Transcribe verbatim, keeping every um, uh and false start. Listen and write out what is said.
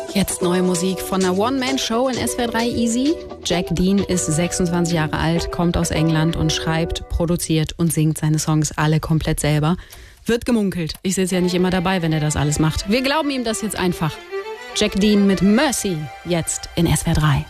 Jetzt neue Musik von einer One-Man-Show in S W R drei Easy. Jack Dean ist sechsundzwanzig Jahre alt, kommt aus England und schreibt, produziert und singt seine Songs alle komplett selber. Wird gemunkelt. Ich sitze ja nicht immer dabei, wenn er das alles macht. Wir glauben ihm das jetzt einfach. Jack Dean mit Mercy, jetzt in S W R drei.